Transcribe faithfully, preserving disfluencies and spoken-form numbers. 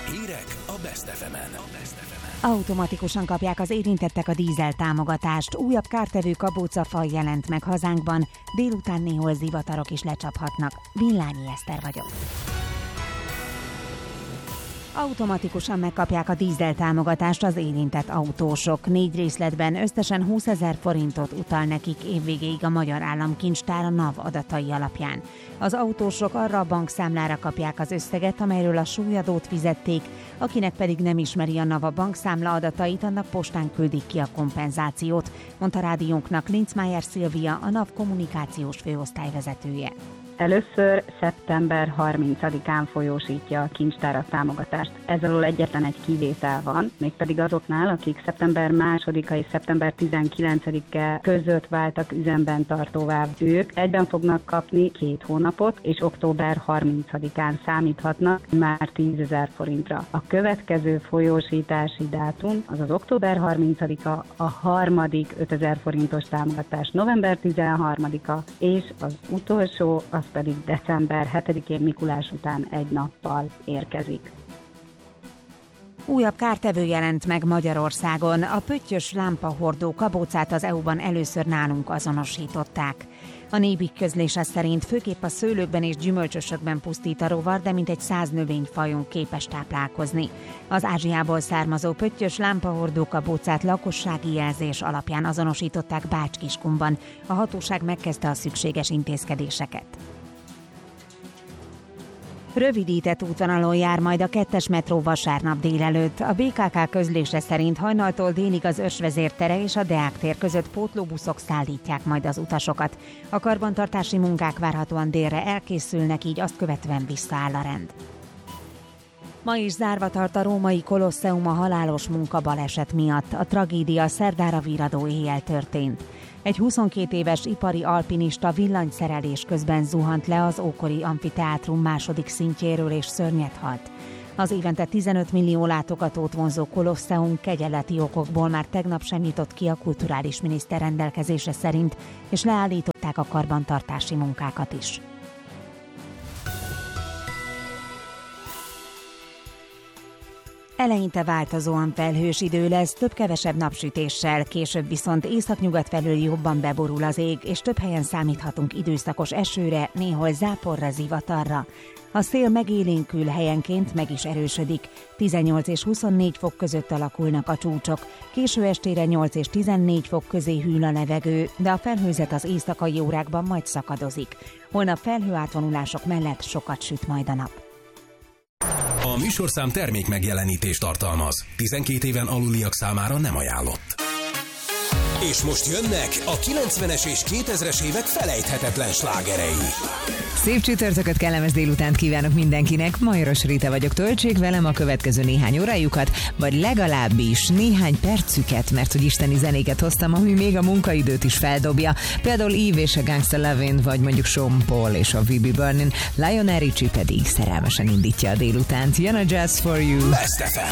Hírek a Best ef emen. Automatikusan kapják az érintettek a dízel támogatást. Újabb kártevő kabócafaj jelent meg hazánkban. Délután néhol zivatarok is lecsaphatnak. Villányi Eszter vagyok. Automatikusan megkapják a dízel támogatást az érintett autósok. Négy részletben összesen húszezer forintot utal nekik évvégéig a Magyar Államkincstár a NAV adatai alapján. Az autósok arra a bankszámlára kapják az összeget, amelyről a súlyadót fizették, akinek pedig nem ismeri a NAV a bankszámla adatait, annak postán küldik ki a kompenzációt, mondta rádiónknak Linzmeier Szilvia, a NAV kommunikációs főosztályvezetője. Először szeptember harmincadikán folyósítja a kincstár a támogatást. Ez alól egyetlen egy kivétel van, mégpedig azoknál, akik szeptember másodika és szeptember tizenkilencedike között váltak üzemben tartóvá. Ők egyben fognak kapni két hónapot, és október harmincadikán számíthatnak már tízezer forintra. A következő folyósítási dátum, azaz október harmincadika, a harmadik ötezer forintos támogatás november tizenharmadika, és az utolsó, az pedig december hetedikén Mikulás után egy nappal érkezik. Újabb kártevő jelent meg Magyarországon. A pöttyös lámpahordó kabócát az é u-ban először nálunk azonosították. A Nébik közlése szerint főképp a szőlőkben és gyümölcsösökben pusztít a rovar, de mintegy száz növényfajon képes táplálkozni. Az Ázsiából származó pöttyös lámpahordó kabócát lakossági jelzés alapján azonosították Bács-Kiskunban. A hatóság megkezdte a szükséges intézkedéseket. Rövidített útvonalon jár majd a kettes metró vasárnap délelőtt. A bé ká ká közlése szerint hajnaltól délig az Ösvezér tere és a Deák tér között pótlóbuszok szállítják majd az utasokat. A karbantartási munkák várhatóan délre elkészülnek, így azt követően visszaáll a rend. Ma is zárva tart a római Kolosseum a halálos munkabaleset miatt. A tragédia szerdára virradó éjjel történt. Egy huszonkét éves ipari alpinista villanyszerelés közben zuhant le az ókori amfiteátrum második szintjéről és szörnyet halt. Az évente tizenöt millió látogatót vonzó Kolosseum kegyeleti okokból már tegnap sem nyitott ki a kulturális miniszter rendelkezése szerint, és leállították a karbantartási munkákat is. Eleinte változóan felhős idő lesz, több-kevesebb napsütéssel, később viszont északnyugat felől jobban beborul az ég, és több helyen számíthatunk időszakos esőre, néhol záporra, zivatarra. A szél megélénkül, helyenként meg is erősödik. tizennyolc és huszonnégy fok között alakulnak a csúcsok. Késő estére nyolc és tizennégy fok közé hűl a levegő, de a felhőzet az éjszakai órákban majd szakadozik. Holnap felhőátvonulások mellett sokat süt majd a nap. A műsorszám termék megjelenítést tartalmaz. tizenkét éven aluliak számára nem ajánlott. És most jönnek a kilencvenes és kétezres évek felejthetetlen slágerei. Szép csütörtököt, kellemes délutánt kívánok mindenkinek. Majoros Rita vagyok, töltsék velem a következő néhány órájukat, vagy legalábbis néhány percüket, mert hogy isteni zenéket hoztam, ami még a munkaidőt is feldobja. Például Eve és a Gangsta Lovin', vagy mondjuk Sean Paul és a We Be Burnin', Lionel Richie pedig szerelmesen indítja a délutánt. Jön a Just For You. Best ef em.